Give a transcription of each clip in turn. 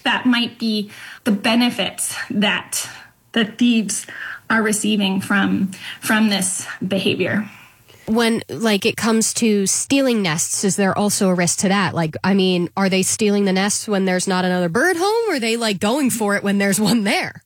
that might be the benefits that the thieves are receiving from this behavior. When, it comes to stealing nests, is there also a risk to that? Are they stealing the nests when there's not another bird home, or are they, going for it when there's one there?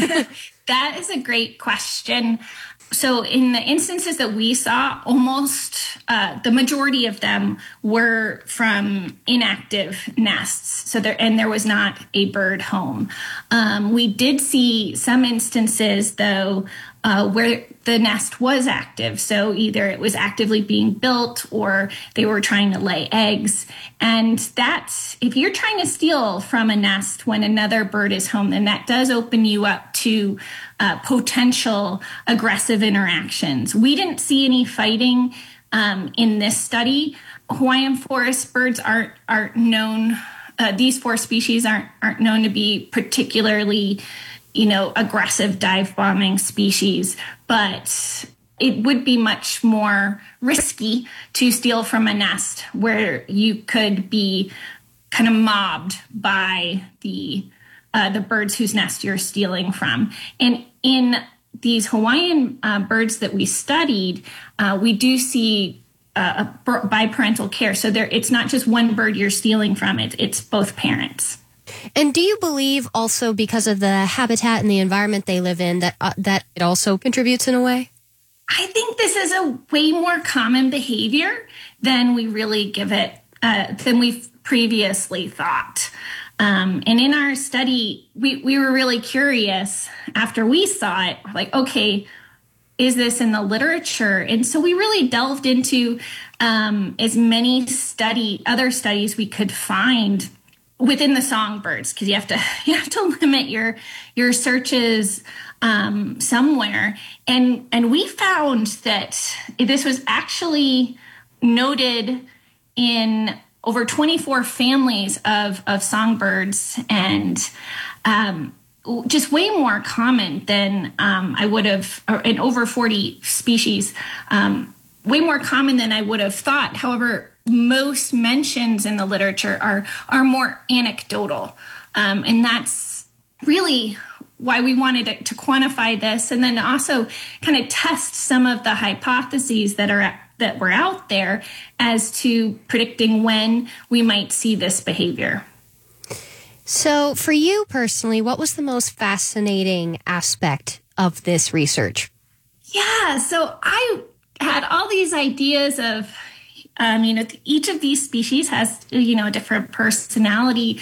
That is a great question. So in the instances that we saw, almost the majority of them were from inactive nests. There was not a bird home. We did see some instances, though, where the nest was active. So either it was actively being built or they were trying to lay eggs. And if you're trying to steal from a nest when another bird is home, then that does open you up to potential aggressive interactions. We didn't see any fighting in this study. Hawaiian forest birds aren't known. These 4 species aren't known to be particularly aggressive dive bombing species, but it would be much more risky to steal from a nest where you could be kind of mobbed by the birds whose nest you're stealing from. And in these Hawaiian birds that we studied, we do see biparental care. So it's not just one bird you're stealing from, it's both parents. And do you believe also because of the habitat and the environment they live in that it also contributes in a way? I think this is a way more common behavior than we really give it, than we've previously thought. And in our study, we were really curious after we saw it, okay, is this in the literature? And so we really delved into as many other studies we could find within the songbirds, because you have to limit your searches somewhere. And we found that this was actually noted in over 24 families of songbirds, and just way more common than I would have, in over 40 species, way more common than I would have thought. However, most mentions in the literature are more anecdotal. And that's really why we wanted to quantify this, and then also kind of test some of the hypotheses that were out there as to predicting when we might see this behavior. So for you personally, what was the most fascinating aspect of this research? Yeah, so I had all these ideas of, each of these species has, a different personality.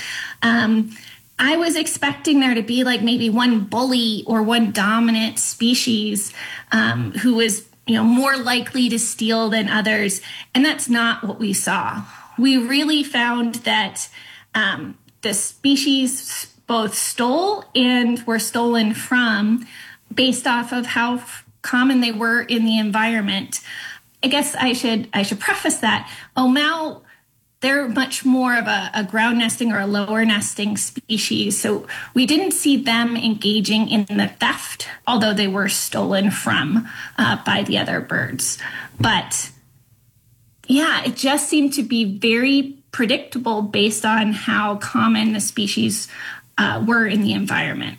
I was expecting there to be maybe one bully or one dominant species who was, more likely to steal than others. And that's not what we saw. We really found that the species both stole and were stolen from based off of how common they were in the environment. I guess I should preface that Omao, they're much more of a ground nesting or a lower nesting species. So we didn't see them engaging in the theft, although they were stolen from by the other birds. But yeah, it just seemed to be very predictable based on how common the species were in the environment.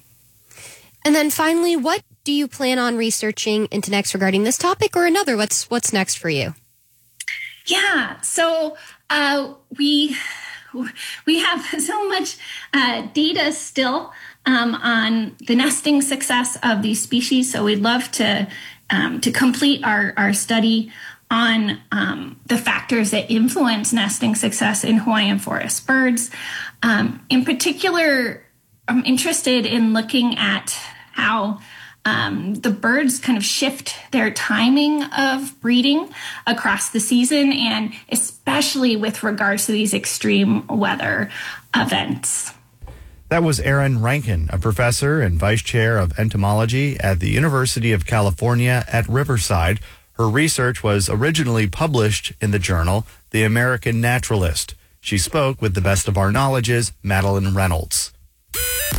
And then finally, what do you plan on researching into next regarding this topic or another? What's next for you? Yeah, so we have so much data still on the nesting success of these species. So we'd love to complete our study on the factors that influence nesting success in Hawaiian forest birds. In particular, I'm interested in looking at how the birds kind of shift their timing of breeding across the season, and especially with regards to these extreme weather events. That was Erin Rankin, a professor and vice chair of entomology at the University of California at Riverside. Her research was originally published in the journal The American Naturalist. She spoke with the best of our knowledge's Madeline Reynolds.